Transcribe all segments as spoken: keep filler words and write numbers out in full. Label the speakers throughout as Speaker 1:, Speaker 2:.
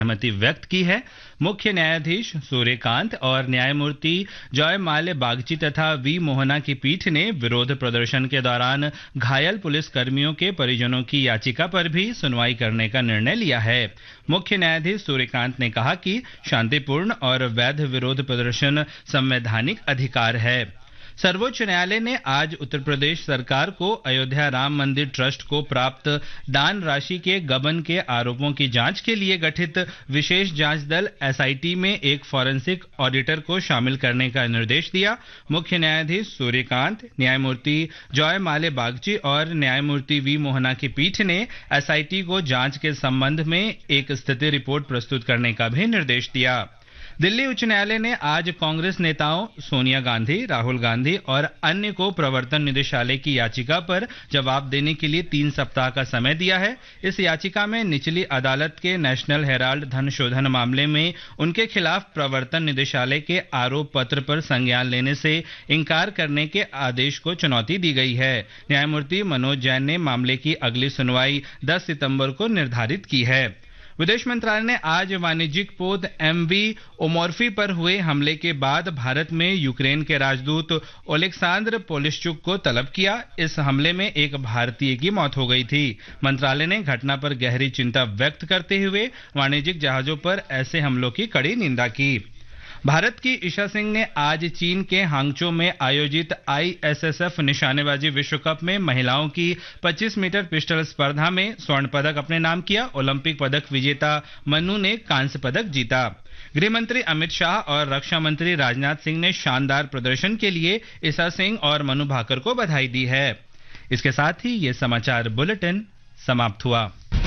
Speaker 1: सहमति व्यक्त की है। मुख्य न्यायाधीश सूर्यकांत और न्यायमूर्ति जॉय माल्य बागची तथा वी मोहना की पीठ ने विरोध प्रदर्शन के दौरान घायल पुलिस कर्मियों के परिजनों की याचिका पर भी सुनवाई करने का निर्णय लिया है। मुख्य न्यायाधीश सूर्यकांत ने कहा कि शांतिपूर्ण और वैध विरोध प्रदर्शन संवैधानिक अधिकार है। सर्वोच्च न्यायालय ने आज उत्तर प्रदेश सरकार को अयोध्या राम मंदिर ट्रस्ट को प्राप्त दान राशि के गबन के आरोपों की जांच के लिए गठित विशेष जांच दल एस आई टी में एक फॉरेंसिक ऑडिटर को शामिल करने का निर्देश दिया। मुख्य न्यायाधीश सूर्यकांत, न्यायमूर्ति जॉय माल्य बागची और न्यायमूर्ति वी मोहना की पीठ ने एस आई टी को जांच के संबंध में एक स्थिति रिपोर्ट प्रस्तुत करने का भी निर्देश दिया। दिल्ली उच्च न्यायालय ने आज कांग्रेस नेताओं सोनिया गांधी, राहुल गांधी और अन्य को प्रवर्तन निदेशालय की याचिका पर जवाब देने के लिए तीन सप्ताह का समय दिया है। इस याचिका में निचली अदालत के नेशनल हेराल्ड धन शोधन मामले में उनके खिलाफ प्रवर्तन निदेशालय के आरोप पत्र पर संज्ञान लेने से इनकार करने के आदेश को चुनौती दी गई है। न्यायमूर्ति मनोज जैन ने मामले की अगली सुनवाई दस सितंबर को निर्धारित की है। विदेश मंत्रालय ने आज वाणिज्यिक पोत एम वी ओमोर्फी पर हुए हमले के बाद भारत में यूक्रेन के राजदूत ओलेक्सांद्र पोलिश्चुक को तलब किया। इस हमले में एक भारतीय की मौत हो गई थी। मंत्रालय ने घटना पर गहरी चिंता व्यक्त करते हुए वाणिज्यिक जहाजों पर ऐसे हमलों की कड़ी निंदा की। भारत की ईशा सिंह ने आज चीन के हांगचो में आयोजित आई एस एस एफ निशानेबाजी विश्व कप में महिलाओं की पच्चीस मीटर पिस्टल स्पर्धा में स्वर्ण पदक अपने नाम किया। ओलंपिक पदक विजेता मनु ने कांस्य पदक जीता। गृह मंत्री अमित शाह और रक्षा मंत्री राजनाथ सिंह ने शानदार प्रदर्शन के लिए ईशा सिंह और मनु भाकर को बधाई दी है। इसके साथ ही ये समाचार बुलेटिन समाप्त हुआ।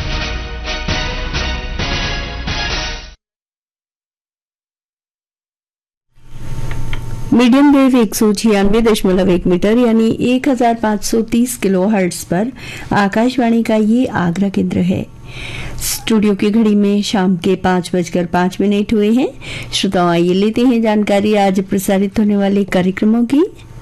Speaker 2: मीडियम वेव एक सौ छियानवे दशमलव एक मीटर यानी एक हजार पाँच सौ तीस किलो हर्ट्ज पर आकाशवाणी का ये आगरा केंद्र है। स्टूडियो की घड़ी में शाम के पाँच बजकर पाँच मिनट हुए हैं। श्रोताओं, आइए लेते हैं जानकारी आज प्रसारित होने वाले कार्यक्रमों की।